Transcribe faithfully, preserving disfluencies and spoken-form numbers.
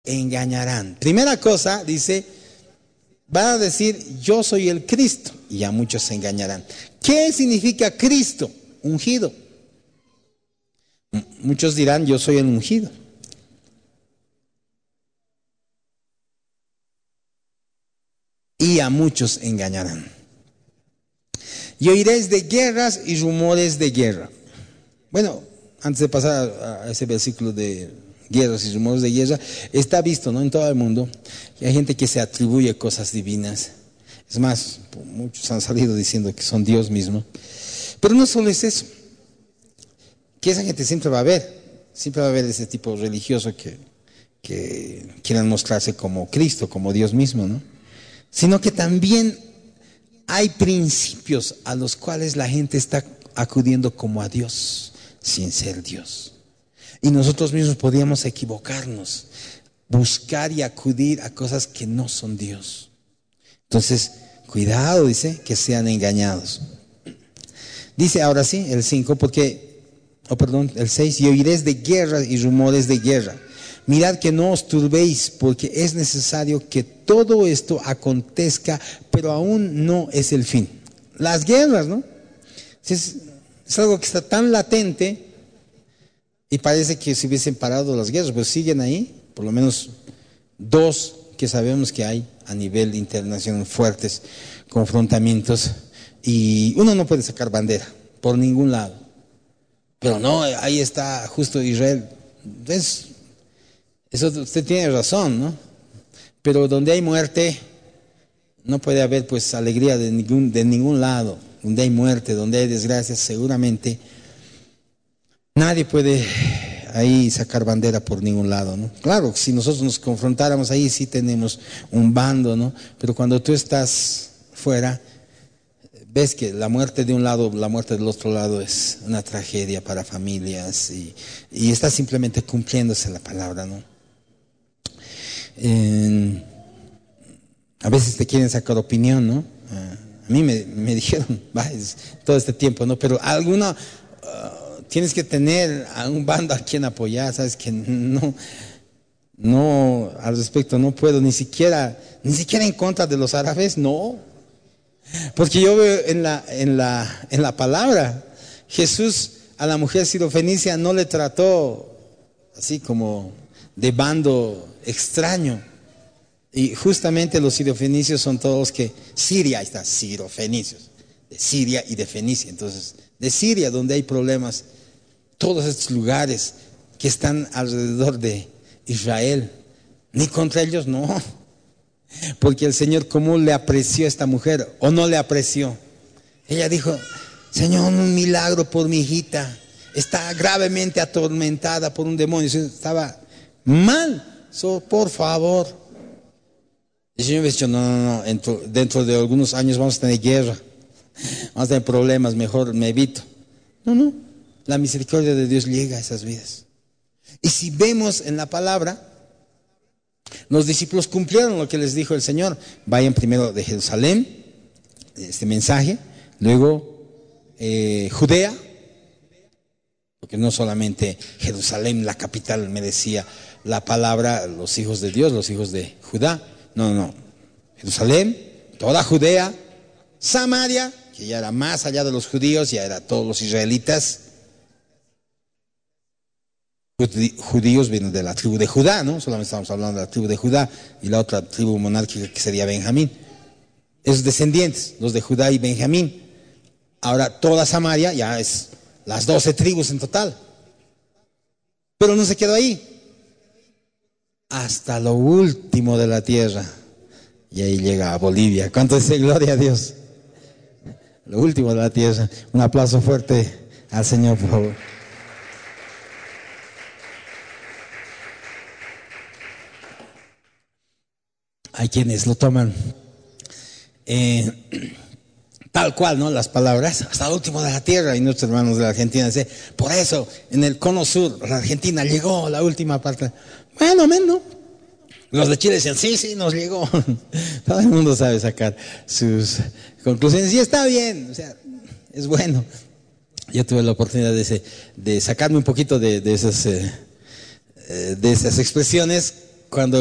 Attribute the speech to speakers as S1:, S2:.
S1: engañarán. Primera cosa, dice, van a decir, yo soy el Cristo, y a muchos se engañarán. ¿Qué significa Cristo? Ungido. Muchos dirán, yo soy el ungido. Y a muchos engañarán. Y oiréis de guerras y rumores de guerra. Bueno, antes de pasar a ese versículo de guerras y rumores de guerra, está visto, ¿no?, en todo el mundo, que hay gente que se atribuye cosas divinas. Es más, muchos han salido diciendo que son Dios mismo. Pero no solo es eso, que esa gente siempre va a haber, siempre va a haber ese tipo religioso que, que quieran mostrarse como Cristo, como Dios mismo, ¿no? Sino que también hay principios a los cuales la gente está acudiendo como a Dios, sin ser Dios. Y nosotros mismos podíamos equivocarnos, buscar y acudir a cosas que no son Dios. Entonces, cuidado, dice, que sean engañados. Dice ahora sí, el cinco, porque, oh perdón, el seis, y oiréis de guerra y rumores de guerra. Mirad que no os turbéis, porque es necesario que todo esto acontezca, pero aún no es el fin. Las guerras, ¿no? Es, es algo que está tan latente y parece que se hubiesen parado las guerras, pues siguen ahí, por lo menos dos que sabemos que hay a nivel internacional, fuertes confrontamientos, y uno no puede sacar bandera por ningún lado. Pero no, ahí está justo Israel. Es, eso usted tiene razón, ¿no? Pero donde hay muerte, no puede haber pues alegría de ningún, de ningún lado. Donde hay muerte, donde hay desgracias, seguramente nadie puede ahí sacar bandera por ningún lado, ¿no? Claro, si nosotros nos confrontáramos ahí sí tenemos un bando, ¿no? Pero cuando tú estás fuera, ves que la muerte de un lado, la muerte del otro lado es una tragedia para familias y, y está simplemente cumpliéndose la palabra, ¿no? Eh, a veces te quieren sacar opinión, ¿no? Uh, a mí me, me dijeron va, es, todo este tiempo, ¿no? Pero alguna uh, tienes que tener a un bando a quien apoyar, sabes que no, no al respecto no puedo ni siquiera, ni siquiera en contra de los árabes, no. Porque yo veo en la, en la, en la palabra, Jesús a la mujer sirofenicia no le trató así como de bando extraño. Y justamente los sirofenicios son todos los que, Siria, ahí está, sirofenicios, de Siria y de Fenicia. Entonces, de Siria, donde hay problemas, todos estos lugares que están alrededor de Israel, ni contra ellos, no. Porque el Señor, ¿cómo le apreció a esta mujer? ¿O no le apreció? Ella dijo, Señor, un milagro por mi hijita. Está gravemente atormentada por un demonio. Estaba mal. So, por favor. El Señor me ha dicho, no, no, no. Dentro, dentro de algunos años vamos a tener guerra. Vamos a tener problemas. Mejor me evito. No, no. La misericordia de Dios llega a esas vidas. Y si vemos en la palabra, los discípulos cumplieron lo que les dijo el Señor. Vayan primero de Jerusalén, este mensaje, luego eh, Judea, porque no solamente Jerusalén, la capital, merecía la palabra, los hijos de Dios, los hijos de Judá. No, no, Jerusalén, toda Judea, Samaria, que ya era más allá de los judíos, ya era todos los israelitas. Judíos vienen de la tribu de Judá, ¿no? Solamente estamos hablando de la tribu de Judá y la otra tribu monárquica que sería Benjamín. Esos descendientes, los de Judá y Benjamín. Ahora toda Samaria ya es las doce tribus en total. Pero no se quedó ahí. Hasta lo último de la tierra. Y ahí llega a Bolivia. ¿Cuánto dice gloria a Dios? Lo último de la tierra. Un aplauso fuerte al Señor, por favor. Hay quienes lo toman eh, tal cual, ¿no? Las palabras, hasta el último de la tierra. Y nuestros hermanos de la Argentina dicen, por eso, en el cono sur, la Argentina llegó la última parte. Bueno, menos. Los de Chile dicen, sí, sí, nos llegó. Todo el mundo sabe sacar sus conclusiones. Y está bien, o sea, es bueno. Yo tuve la oportunidad de, de sacarme un poquito de, de, esas, eh, de esas expresiones cuando